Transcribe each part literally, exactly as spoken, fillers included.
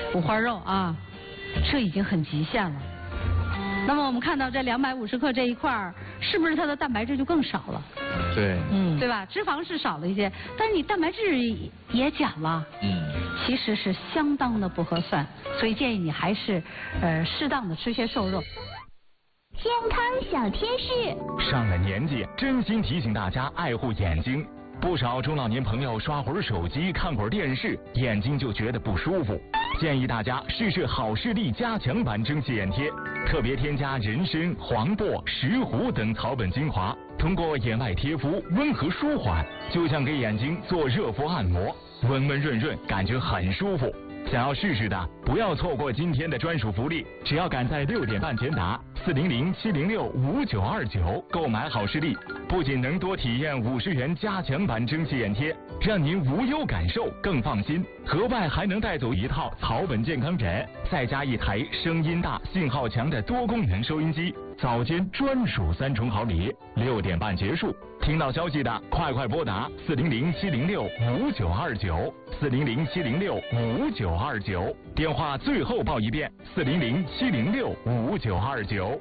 五花肉啊，这已经很极限了。那么我们看到这两百五十克这一块儿，是不是它的蛋白质就更少了？ 对， 嗯，对吧？脂肪是少了一些，但是你蛋白质也减了。 嗯， 其实是相当的不合算，所以建议你还是呃适当的吃些瘦肉。 健康小贴士。 上了年纪，真心提醒大家爱护眼睛。不少中老年朋友刷会儿手机、看会儿电视，眼睛就觉得不舒服。建议大家试试好视力加强版蒸汽眼贴，特别添加人参、黄柏、石斛等草本精华，通过眼外贴敷温和舒缓，就像给眼睛做热敷按摩，温温润润，感觉很舒服。想要试试的，不要错过今天的专属福利，只要赶在六点半前打四零零七零六五九二九购买好视力，不仅能多体验五十元加强版蒸汽眼贴，让您无忧感受更放心，额外还能带走一套草本健康枕，再加一台声音大、信号强的多功能收音机，早间专属三重好礼。六点半结束，听到消息的快快拨打四零零七零六五九二九四零零七零六五九二九，电话最后报一遍四零零七零六五九二九。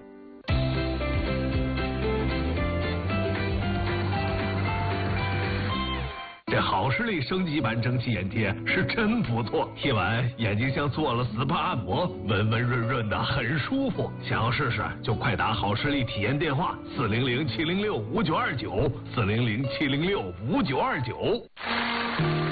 这好视力升级版蒸汽眼贴是真不错，贴完眼睛像做了 S P A 按摩，温温润润的，很舒服。想要试试就快打好视力体验电话四零零七零六五九二九四零零七零六五九二九。